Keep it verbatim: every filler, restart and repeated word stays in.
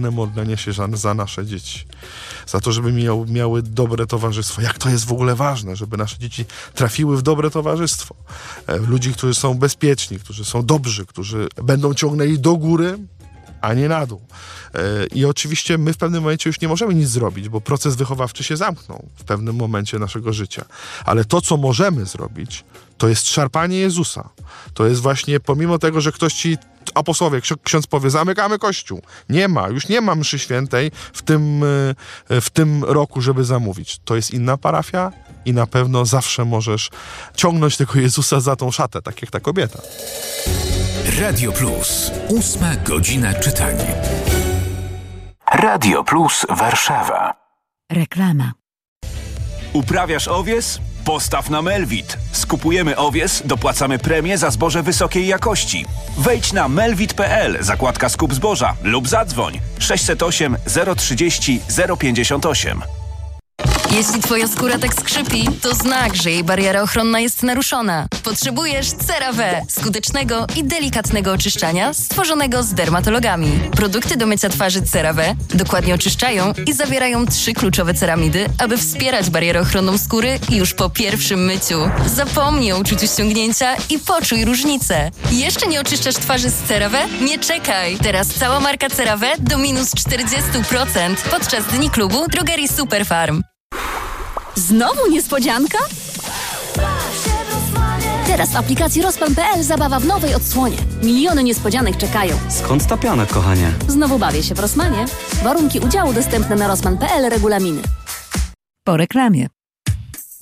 codzienne modlenie się za, za nasze dzieci. Za to, żeby miał, miały dobre towarzystwo. Jak to jest w ogóle ważne, żeby nasze dzieci trafiły w dobre towarzystwo. E, ludzi, którzy są bezpieczni, którzy są dobrzy, którzy będą ciągnęli do góry, a nie na dół. I oczywiście my w pewnym momencie już nie możemy nic zrobić, bo proces wychowawczy się zamknął w pewnym momencie naszego życia. Ale to, co możemy zrobić, to jest szarpanie Jezusa. To jest właśnie, pomimo tego, że ktoś ci, apostołowie, ksiądz powie, zamykamy kościół. Nie ma, już nie ma mszy świętej w tym, w tym roku, żeby zamówić. To jest inna parafia i na pewno zawsze możesz ciągnąć tego Jezusa za tą szatę, tak jak ta kobieta. Radio Plus. Ósma godzina czytania. Radio Plus Warszawa. Reklama. Uprawiasz owies? Postaw na Melwit. Skupujemy owies, dopłacamy premię za zboże wysokiej jakości. Wejdź na melwit kropka p l, zakładka skup zboża lub zadzwoń sześćset osiem zero trzydzieści zero pięćdziesiąt osiem. Jeśli twoja skóra tak skrzypi, to znak, że jej bariera ochronna jest naruszona. Potrzebujesz CeraVe, skutecznego i delikatnego oczyszczania stworzonego z dermatologami. Produkty do mycia twarzy CeraVe dokładnie oczyszczają i zawierają trzy kluczowe ceramidy, aby wspierać barierę ochronną skóry już po pierwszym myciu. Zapomnij o uczuciu ściągnięcia i poczuj różnicę. Jeszcze nie oczyszczasz twarzy z CeraVe? Nie czekaj! Teraz cała marka CeraVe do minus czterdzieści procent podczas Dni Klubu Drogerii Superfarm. Znowu niespodzianka? Teraz w aplikacji Rozpan kropka p l zabawa w nowej odsłonie. Miliony niespodzianek czekają. Skąd ta piana, kochanie? Znowu bawię się w Rossmanie. Warunki udziału dostępne na rozpan kropka p l, regulaminy. Po reklamie.